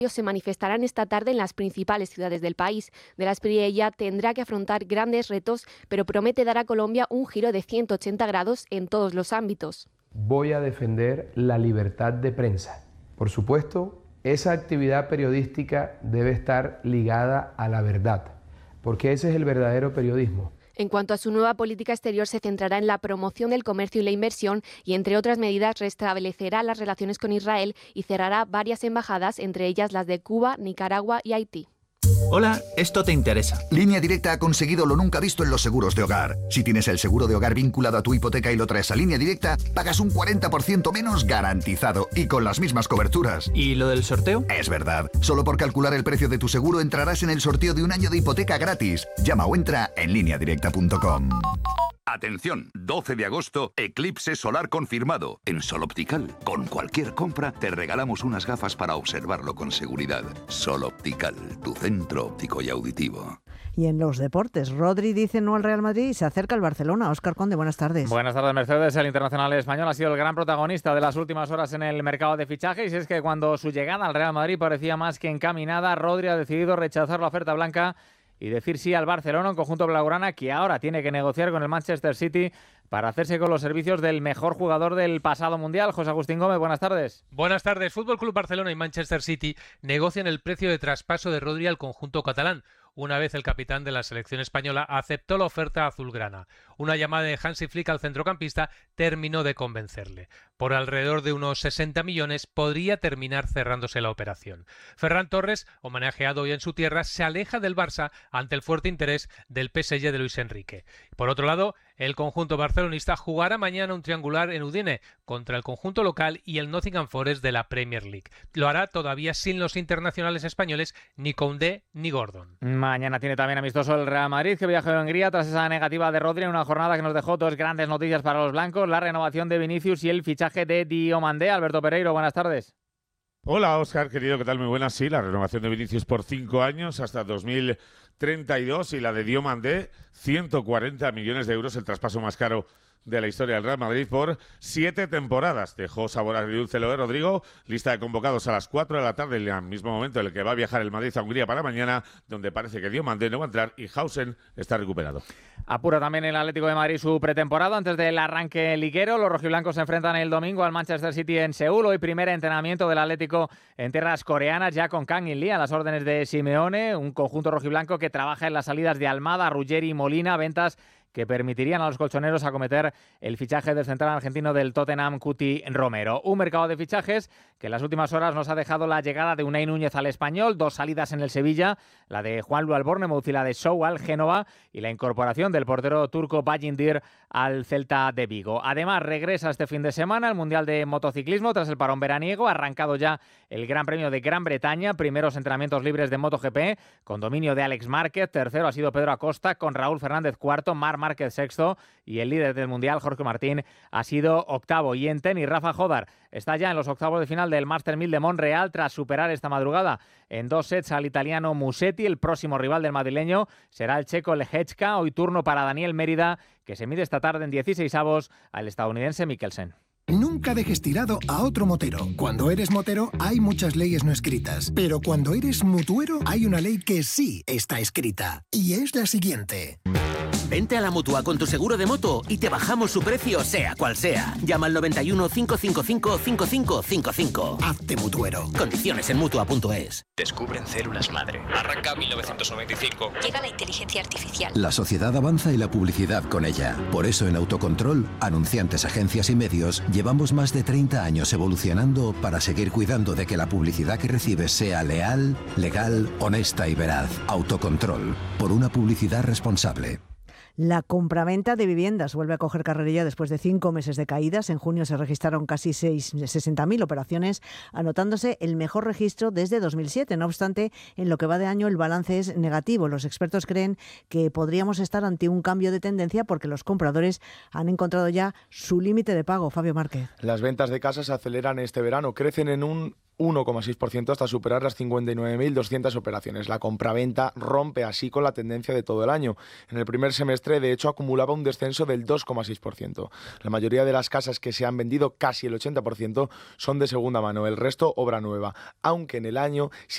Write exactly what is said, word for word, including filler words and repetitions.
se manifestarán esta tarde en las principales ciudades del país. De la Espriella tendrá que afrontar grandes retos, pero promete dar a Colombia un giro de ciento ochenta grados en todos los ámbitos. Voy a defender la libertad de prensa. Por supuesto, esa actividad periodística debe estar ligada a la verdad, porque ese es el verdadero periodismo. En cuanto a su nueva política exterior, se centrará en la promoción del comercio y la inversión y, entre otras medidas, restablecerá las relaciones con Israel y cerrará varias embajadas, entre ellas las de Cuba, Nicaragua y Haití. Hola, esto te interesa. Línea Directa ha conseguido lo nunca visto en los seguros de hogar. Si tienes el seguro de hogar vinculado a tu hipoteca y lo traes a Línea Directa, pagas un cuarenta por ciento menos garantizado y con las mismas coberturas. ¿Y lo del sorteo? Es verdad. Solo por calcular el precio de tu seguro entrarás en el sorteo de un año de hipoteca gratis. Llama o entra en línea directa punto com. Atención, doce de agosto, eclipse solar confirmado. En Sol Optical, con cualquier compra, te regalamos unas gafas para observarlo con seguridad. Sol Optical, tu centro óptico y auditivo. Y en los deportes, Rodri dice no al Real Madrid y se acerca al Barcelona. Óscar Conde, buenas tardes. Buenas tardes, Mercedes. El internacional español ha sido el gran protagonista de las últimas horas en el mercado de fichajes, y es que cuando su llegada al Real Madrid parecía más que encaminada, Rodri ha decidido rechazar la oferta blanca y decir sí al Barcelona, un conjunto blaugrana que ahora tiene que negociar con el Manchester City para hacerse con los servicios del mejor jugador del pasado Mundial. José Agustín Gómez, buenas tardes. Buenas tardes. Fútbol Club Barcelona y Manchester City negocian el precio de traspaso de Rodri al conjunto catalán, una vez el capitán de la selección española aceptó la oferta azulgrana. Una llamada de Hansi Flick al centrocampista terminó de convencerle. Por alrededor de unos sesenta millones podría terminar cerrándose la operación. Ferran Torres, homenajeado hoy en su tierra, se aleja del Barça ante el fuerte interés del P S G de Luis Enrique. Por otro lado, el conjunto barcelonista jugará mañana un triangular en Udine contra el conjunto local y el Nottingham Forest de la Premier League. Lo hará todavía sin los internacionales españoles ni Koundé ni Gordon. Mañana tiene también amistoso el Real Madrid, que viaja a Hungría tras esa negativa de Rodri en una jornada que nos dejó dos grandes noticias para los blancos: la renovación de Vinicius y el fichaje de Diomandé. Alberto Pereiro, buenas tardes. Hola, Óscar, querido, ¿qué tal? Muy buenas. Sí, la renovación de Vinicius por cinco años hasta dos mil treinta y dos y la de Diomandé, ciento cuarenta millones de euros, el traspaso más caro de la historia del Real Madrid por siete temporadas. Dejó sabor agridulce lo de Rodrigo. Lista de convocados a las cuatro de la tarde, en el mismo momento en el que va a viajar el Madrid a Hungría para mañana, donde parece que Diomandé no va a entrar y Hausen está recuperado. Apura también el Atlético de Madrid su pretemporada antes del arranque liguero. Los rojiblancos se enfrentan el domingo al Manchester City en Seúl. Hoy primer entrenamiento del Atlético en tierras coreanas, ya con Kang In Lee a las órdenes de Simeone, un conjunto rojiblanco que trabaja en las salidas de Almada, Ruggeri y Molina, ventas que permitirían a los colchoneros acometer el fichaje del central argentino del Tottenham, Cuti Romero. Un mercado de fichajes que en las últimas horas nos ha dejado la llegada de Unai Núñez al Español, dos salidas en el Sevilla, la de Juanlu al Bournemouth y la de Sow al Génova, y la incorporación del portero turco Bayindir al Celta de Vigo. Además, regresa este fin de semana el Mundial de Motociclismo tras el parón veraniego. Ha arrancado ya el Gran Premio de Gran Bretaña, primeros entrenamientos libres de MotoGP, con dominio de Alex Márquez. Tercero ha sido Pedro Acosta, con Raúl Fernández cuarto, Marc Márquez sexto, y el líder del Mundial, Jorge Martín, ha sido octavo. Y en tenis, Rafa Jodar está ya en los octavos de final del Master mil de Montreal tras superar esta madrugada en dos sets al italiano Musetti. El próximo rival del madrileño será el checo Lehečka. Hoy turno para Daniel Mérida, que se mide esta tarde en dieciseisavos al estadounidense Mikkelsen. Nunca dejes tirado a otro motero. Cuando eres motero hay muchas leyes no escritas, pero cuando eres mutuero hay una ley que sí está escrita, y es la siguiente. Vente a la Mutua con tu seguro de moto y te bajamos su precio sea cual sea. Llama al noventa y uno, cinco cinco cinco, cinco cinco cinco cinco. Hazte mutuero. Condiciones en Mutua punto es. Descubren células madre. Arranca mil novecientos noventa y cinco. Llega la inteligencia artificial. La sociedad avanza y la publicidad con ella. Por eso en Autocontrol, anunciantes, agencias y medios, llevamos más de treinta años evolucionando para seguir cuidando de que la publicidad que recibes sea leal, legal, honesta y veraz. Autocontrol. Por una publicidad responsable. La compraventa de viviendas vuelve a coger carrerilla después de cinco meses de caídas. En junio se registraron casi sesenta mil operaciones, anotándose el mejor registro desde dos mil siete. No obstante, en lo que va de año el balance es negativo. Los expertos creen que podríamos estar ante un cambio de tendencia porque los compradores han encontrado ya su límite de pago. Fabio Márquez. Las ventas de casas se aceleran este verano, crecen en un uno coma seis por ciento hasta superar las cincuenta y nueve mil doscientas operaciones. La compraventa rompe así con la tendencia de todo el año. En el primer semestre, de hecho, acumulaba un descenso del dos coma seis por ciento. La mayoría de las casas que se han vendido, casi el ochenta por ciento, son de segunda mano. El resto, obra nueva. Aunque en el año